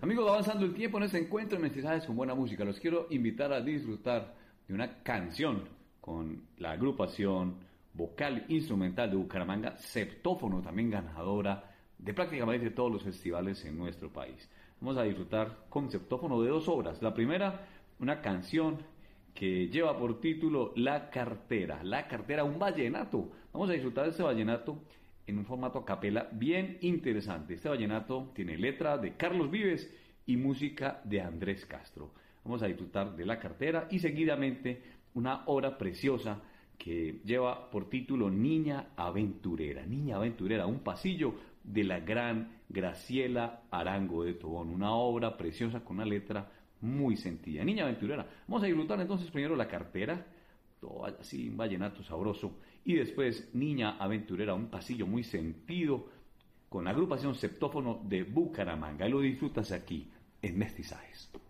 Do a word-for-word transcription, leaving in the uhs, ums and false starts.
Amigos, avanzando el tiempo en este encuentro de Mestizajes con buena música, los quiero invitar a disfrutar de una canción con la agrupación vocal instrumental de Bucaramanga, Septófono, también ganadora de prácticamente todos los festivales en nuestro país. Vamos a disfrutar con Septófono de dos obras. La primera, una canción que lleva por título La Cartera. La Cartera, un vallenato. Vamos a disfrutar de este vallenato en un formato a capela bien interesante. Este vallenato tiene letra de Carlos Vives y música de Andrés Castro. Vamos a disfrutar de La Cartera y seguidamente una obra preciosa que lleva por título Niña Aventurera. Niña Aventurera, un pasillo de la gran Graciela Arango de Tobón. Una obra preciosa con una letra muy sentida. Niña Aventurera. Vamos a disfrutar entonces primero La Cartera, todo así, un vallenato sabroso, y después Niña Aventurera, un pasillo muy sentido con la agrupación Septófono de Bucaramanga. Y lo disfrutas aquí en Mestizajes.